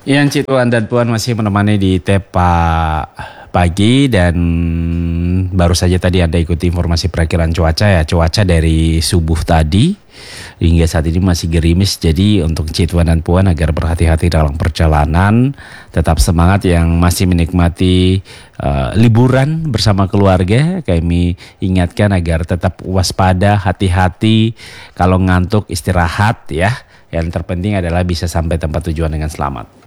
Yang Cituan dan Puan masih menemani di Tepa pagi dan baru saja tadi Anda ikuti informasi perakiran cuaca ya. Cuaca dari subuh tadi hingga saat ini masih gerimis. Jadi untuk Cituan dan Puan agar berhati-hati dalam perjalanan, tetap semangat yang masih menikmati liburan bersama keluarga. Kami ingatkan agar tetap waspada, hati-hati, kalau ngantuk istirahat ya. Yang terpenting adalah bisa sampai tempat tujuan dengan selamat.